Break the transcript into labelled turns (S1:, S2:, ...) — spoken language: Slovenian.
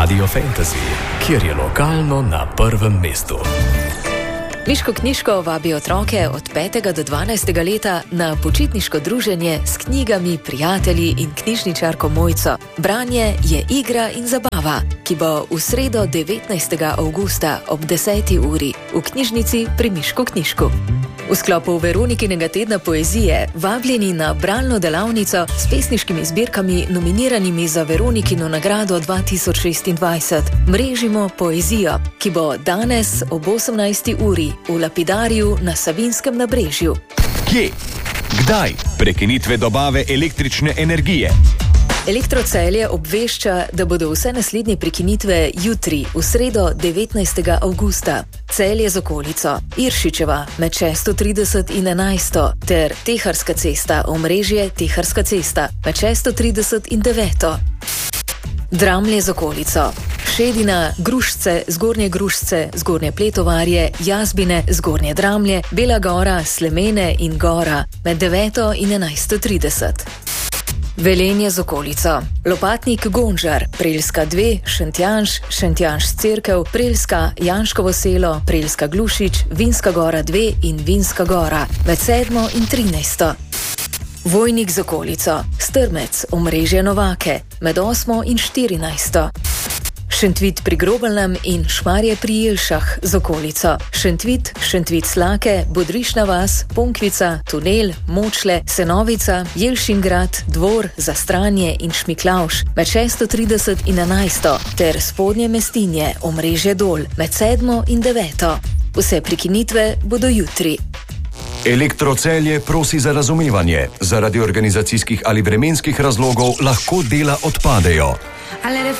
S1: Radio Fantasy, kjer je lokalno na prvem mestu.
S2: Miško knjižko vabi otroke od 5. do 12. leta na počitniško druženje s knjigami, prijatelji in knjižničarko Mojco. Branje je igra in zabava, ki bo v sredo 19. avgusta ob 10. uri v knjižnici pri Miško knjižku. V sklopu Veronikinega tedna poezije vabljeni na bralno delavnico s pesniškimi zbirkami nominiranimi za Veronikino nagrado 2026. Mrežimo poezijo, ki bo danes ob 18. uri v Lapidariju na Savinskem nabrežju.
S3: Kje? Kdaj? Prekinitve dobave električne energije.
S2: Elektrocelje obvešča, da bodo vse naslednje prekinitve jutri, v sredo 19. avgusta. Celje z okolico, Iršičeva med 630 in 11. ter Teharska cesta, omrežje Teharska cesta med 630 in 9. Dramlje z okolico, Šedina, Grušce, Zgornje Grušce, Zgornje Pletovarje, Jazbine, Zgornje Dramlje, Bela Gora, Slemene in Gora med 9. in 11.30. Velenje z okolico, Lopatnik Gonžar, Preljska 2, Šentjanž, Šentjanž Cerkev, Preljska, Janškovo selo, Preljska Glušič, Vinska Gora 2 in Vinska Gora med 7. in 13. Vojnik z okolico, Strmec, omrežje Novake med 8. in 14. Šentvit pri Grobelnem in Šmarje pri Jelšah z okolico, Šentvit, Šentvit Slake, Bodrišna vas, Ponkvica, Tunel, Močle, Senovica, Jelšingrad, Dvor, Zastranje in Šmiklavš med 630 in 11. ter Spodnje Mestinje, omrežje Dol med 7. in 9. Vse prekinitve bodo jutri.
S3: Elektrocelje prosi za razumevanje. Zaradi organizacijskih ali vremenskih razlogov lahko dela odpadejo.